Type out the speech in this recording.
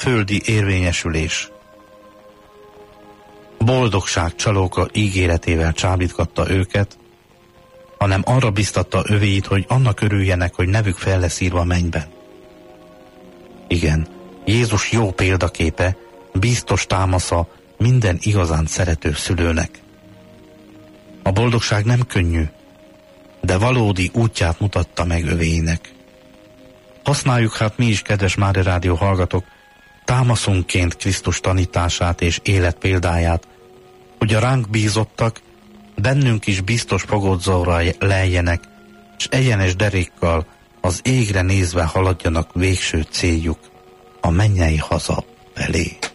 földi érvényesülés. Boldogság csalóka ígéretével csábítgatta őket, hanem arra biztatta övéit, hogy annak örüljenek, hogy nevük fel lesz írva a mennyben. Igen, Jézus jó példaképe, biztos támasza minden igazán szerető szülőnek. A boldogság nem könnyű, de valódi útját mutatta meg övéinek. Használjuk hát mi is, kedves Mária Rádió hallgatók, támaszunként Krisztus tanítását és életpéldáját, hogy a ránk bízottak bennünk is biztos fogodzóra lejjenek, és egyenes derékkal az égre nézve haladjanak végső céljuk, a mennyei haza felé.